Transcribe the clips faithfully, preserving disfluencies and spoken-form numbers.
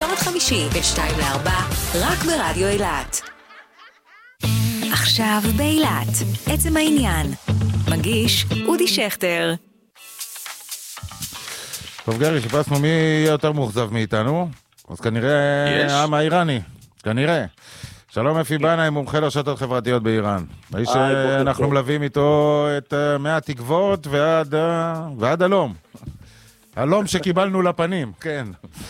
עד חמישי, בין שתיים לארבע, רק ברדיו אילת. עכשיו באילת, עצם העניין. מגיש אודי שכטר. טוב גרי, שפסנו מי יהיה יותר מוחזב מאיתנו, אז כנראה העם האיראני, כנראה. שלום אפי בנאי, מומחה לרשתות חברתיות באיראן. האיש שאנחנו מלווים איתו את מאה התקוות ועד, ועד הלום. הלום שקיבלנו לפנים, כן.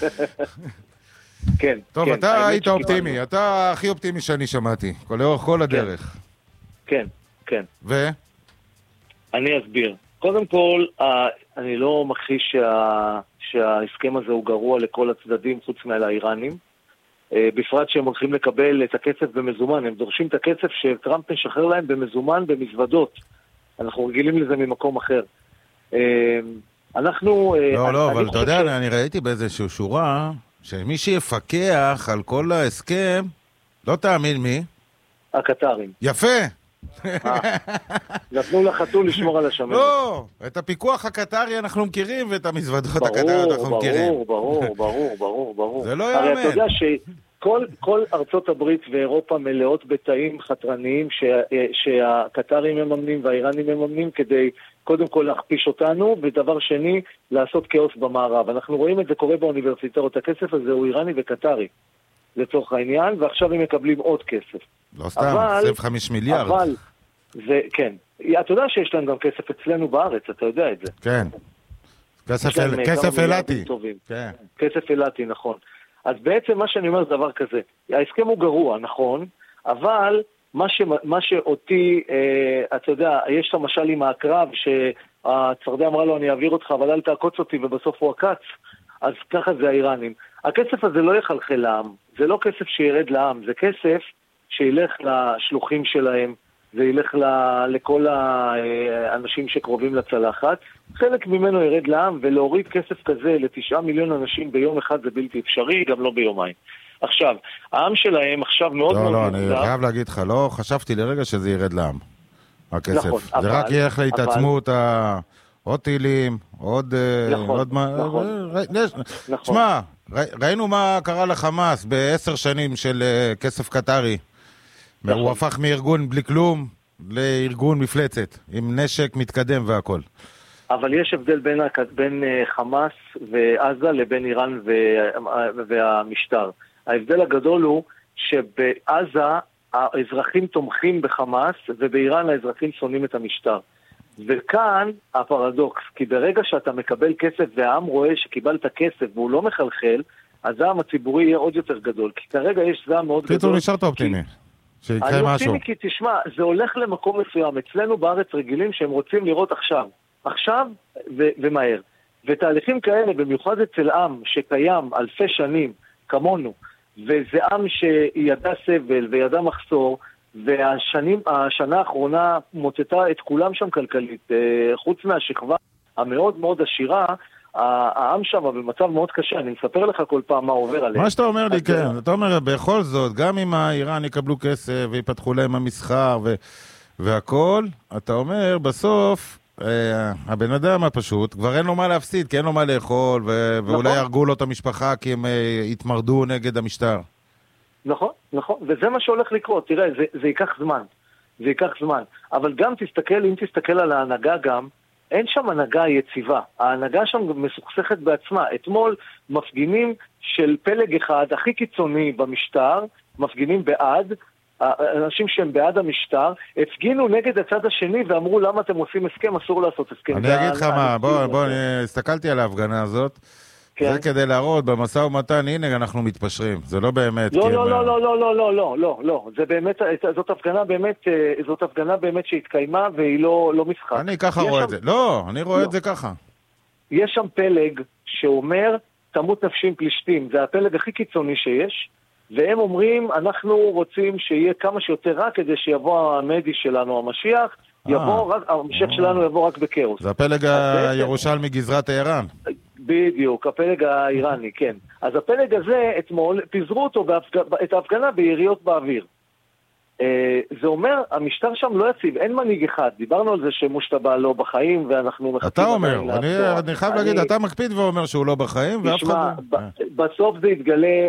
כן. טוב, כן, אתה היית שקיבלנו. אופטימי, אתה הכי אופטימי שאני שמעתי, לאורך כל הדרך. כן, כן. ו? אני אסביר. קודם כל, אה, אני לא מכחיש שה... שההסכם הזה הוא גרוע לכל הצדדים חוץ מעל האיראנים. אה, בפרט שהם הולכים לקבל את הכסף במזומן. הם דורשים את הכסף שטראמפ משחרר להם במזומן במזוודות. אנחנו רגילים לזה ממקום אחר. אה, אנחנו... אה, לא, אני, לא, אני אבל אתה יודע, ש... אני ראיתי באיזושהי שורה, שמי שיפקח על כל ההסכם, לא תאמין מי? הקטרים. יפה! נתנו לחתול לשמור על השמנת. לא, את הפיקוח הקטרי אנחנו מכירים, ואת המזוודות הקטריות ברור, אנחנו מכירים. ברור, ברור, ברור, ברור, ברור. זה לא הרי יאמן. אתה יודע שכל כל ארצות הברית ואירופה מלאות בתאים חתרניים ש, שהקטרים מממנים והאיראנים מממנים כדי קודם כל להכפיש אותנו, ודבר שני, לעשות כאוס במערב. אנחנו רואים את זה קורה באוניברסיטאות. הכסף הזה הוא איראני וקטרי, לצורך העניין, ועכשיו הם מקבלים עוד כסף. לא סתם, אבל- עשרים וחמישה מיליארד. אבל, זה, כן. אתה יודע שיש להם גם כסף אצלנו בארץ, אתה יודע את זה. כן. כסף יש להם, אל- אה, כסף כמה מיליארדים אילתי. טובים. כן. כסף אילתי, נכון. אז בעצם מה שאני אומר זה דבר כזה, ההסכם הוא גרוע, נכון, אבל מה, ש, מה שאותי, אה, אתה יודע, יש למשל עם הקרב, שהצרדה אמרה לו אני אעביר אותך, אבל אל תעקוץ אותי, ובסוף הוא עקץ, אז ככה זה האיראנים. הכסף הזה לא יחלחל לעם, זה לא כסף שירד לעם, זה כסף שילך לשלוחים שלהם, זה ילך ל- לכל האנשים שקרובים לצלחת, חלק ממנו ירד לעם, ולהוריד כסף כזה לתשעה מיליון אנשים ביום אחד זה בלתי אפשרי, גם לא ביומיים. עכשיו, העם שלהם עכשיו מאוד לא, מאוד לא, אני מודע. חייב להגיד לך, לא חשבתי לרגע שזה ירד לעם, הכסף. נכון, זה אבל- רק ילך אבל- להתעצמות ה... עוד טילים, עוד... אה, נכון, עוד מה- נכון. ר- יש- נכון. שמע, ר- ראינו מה קרה לחמאס בעשר שנים של אה, כסף קטרי. נכון. הוא הפך מארגון בלי כלום לארגון מפלצת, עם נשק מתקדם והכל. אבל יש הבדל בין, הכ- בין אה, חמאס ועזה לבין איראן ו- והמשטר. ההבדל הגדול הוא שבעזה האזרחים תומכים בחמאס, ובאיראן האזרחים שונאים את המשטר. וכאן הפרדוקס, כי ברגע שאתה מקבל כסף והעם רואה שקיבלת כסף והוא לא מחלחל, הזעם הציבורי יהיה עוד יותר גדול, כי כרגע יש זעם מאוד גדול. קיצור, נשארת אופטימי. שיקרה אני משהו. אופטימי כי תשמע, זה הולך למקום מסוים. אצלנו בארץ רגילים שהם רוצים לראות עכשיו. עכשיו ו- ומהר. ותהליכים כאלה, במיוחד אצל עם שקיים אלפי שנים, כמונו, וזה עם שידע סבל וידע מחסור, והשנים, השנה האחרונה מוצתה את כולם שם כלכלית. אה, חוץ מהשכבה המאוד מאוד עשירה, העם שם במצב מאוד קשה. אני מספר לך כל פעם מה עובר עליהם. מה שאתה אומר לי, אז- כן, אתה אומר, בכל זאת, גם אם האיראן יקבלו כסף ויפתחו להם המסחר ו- והכל, אתה אומר, בסוף, אה, הבן אדם הפשוט, כבר אין לו מה להפסיד, כי אין לו מה לאכול, ו- ואולי נכון. ירגו לו את המשפחה כי הם אה, התמרדו נגד המשטר. נכון, נכון, וזה מה שהולך לקרות. תראה, זה, זה ייקח זמן, זה ייקח זמן. אבל גם תסתכל, אם תסתכל על ההנהגה גם, אין שם הנהגה יציבה. ההנהגה שם מסוכסכת בעצמה. אתמול מפגינים של פלג אחד, הכי קיצוני במשטר, מפגינים בעד, אנשים שהם בעד המשטר, הפגינו נגד הצד השני ואמרו למה אתם עושים הסכם, אסור לעשות הסכם. אני זה אגיד לך ה- מה, ה- בוא, בוא, אני הסתכלתי על ההפגנה הזאת, כן. זה כדי להראות במשא ומתן, הנה אנחנו מתפשרים, זה לא באמת. לא, כי לא, הם- לא, לא, לא, לא, לא, לא, לא, לא, זה באמת, זאת הפגנה באמת, אה, זאת הפגנה באמת שהתקיימה והיא לא, לא משחק. אני ככה יש רואה שם- את זה. לא, אני רואה לא. את זה ככה. יש שם פלג שאומר, תמות נפשי עם פלישתים, זה הפלג הכי קיצוני שיש, והם אומרים, אנחנו רוצים שיהיה כמה שיותר רע כדי שיבוא המדי שלנו, המשיח, יבוא רק, המשיח שלנו יבוא רק בכאוס. זה הפלג בעצם- הירושלמי גזרת איראן. בדיוק, הפלג האיראני, כן. אז הפלג הזה, אתמול, פיזרו אותו, בהפג... את ההפגנה ביריות באוויר. אה, זה אומר, המשטר שם לא יציב, אין מנהיג אחד. דיברנו על זה שמושתבע לא בחיים, ואנחנו מחכים... אתה אומר, עדיין אני, לעצור. אני חייב אני- להגיד, אתה מקפיד ואומר שהוא לא בחיים, ואף אחד... תשמע, לא- ב- בסוף זה יתגלה,